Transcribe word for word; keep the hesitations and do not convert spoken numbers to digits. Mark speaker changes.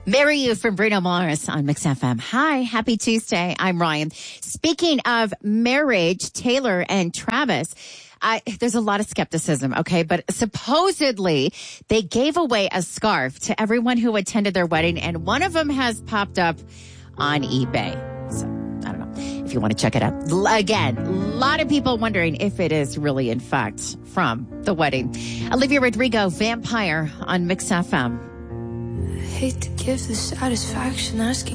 Speaker 1: Marry You from Bruno Mars on Mix F M. Hi, happy Tuesday. I'm Ryan. Speaking of marriage, Taylor and Travis, I, there's a lot of skepticism, okay? But supposedly they gave away a scarf to everyone who attended their wedding, and one of them has popped up on eBay. So I don't know if you want to check it out. Again, a lot of people wondering if it is really, in fact, from the wedding. Olivia Rodrigo, Vampire on Mix F M.
Speaker 2: Hate to give the satisfaction asking